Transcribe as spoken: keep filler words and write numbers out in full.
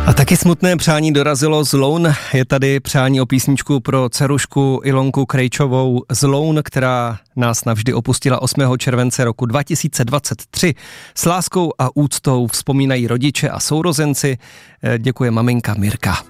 A taky smutné přání dorazilo z Loun. Je tady přání o písničku pro dcerušku Ilonku Krejčovou z Loun, která nás navždy opustila osmého července roku dva tisíce dvacet tři. S láskou a úctou vzpomínají rodiče a sourozenci. Děkuje maminka Mirka.